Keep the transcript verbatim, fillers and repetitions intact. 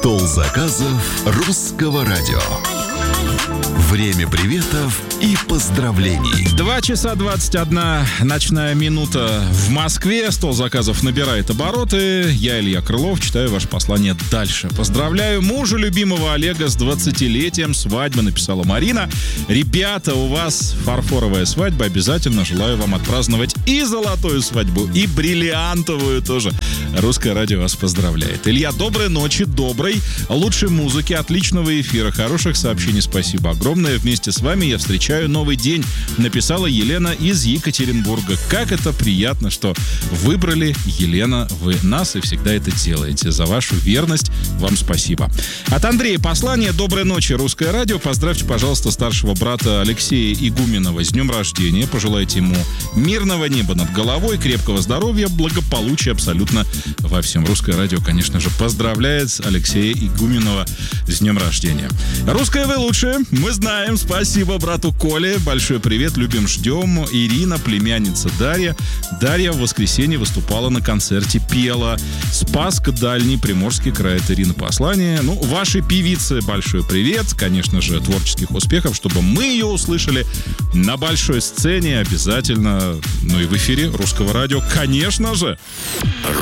Стол заказов русского радио. Время приветов и поздравлений. Два часа двадцать одна ночная минута в Москве. Стол заказов набирает обороты. Я, Илья Крылов, читаю ваше послание дальше. Поздравляю мужа любимого Олега с двадцатилетием свадьбы, написала Марина. Ребята, у вас фарфоровая свадьба. Обязательно желаю вам отпраздновать и золотую свадьбу, и бриллиантовую тоже. Русское радио вас поздравляет. Илья, доброй ночи, доброй, лучшей музыки, отличного эфира, хороших сообщений. Спасибо огромное. Вместе с вами я встречаю новый день, написала Елена из Екатеринбурга. Как это приятно, что выбрали, Елена, вы нас и всегда это делаете. За вашу верность вам спасибо. От Андрея послание. Доброй ночи, Русское радио. Поздравьте, пожалуйста, старшего брата Алексея Игуменова с днем рождения. Пожелайте ему мирного неба над головой, крепкого здоровья, благополучия абсолютно во всем. Русское радио, конечно же, поздравляет Алексея Игуменова с днем рождения. Русское вы лучшее, мы знаем. Спасибо брату Коле. Большой привет, любим, ждем. Ирина, племянница Дарья. Дарья в воскресенье выступала на концерте, пела. Спасск, Дальний, Приморский край. Это Ирина послание. Ну, вашей певице большой привет. Конечно же, творческих успехов, чтобы мы ее услышали на большой сцене обязательно. Ну и в эфире Русского радио, конечно же.